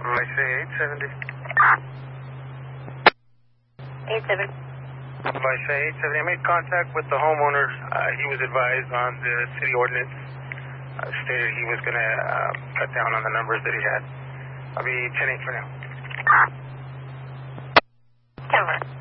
I say 870. 870. I say 870. I made contact with the homeowner. He was advised on the city ordinance. Stated he was going to cut down on the numbers that he had. I'll be 10-8 for now. Camera.